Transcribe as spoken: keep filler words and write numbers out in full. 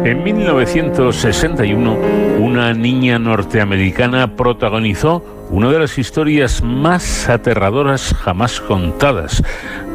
En mil novecientos sesenta y uno, una niña norteamericana protagonizó una de las historias más aterradoras jamás contadas.